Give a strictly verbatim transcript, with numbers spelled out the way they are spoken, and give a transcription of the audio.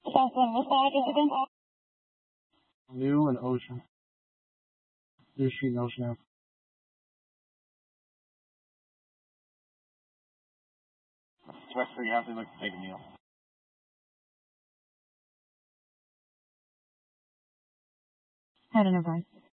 New and ocean. New street and ocean. Western, you have to look take a meal. Had an advice.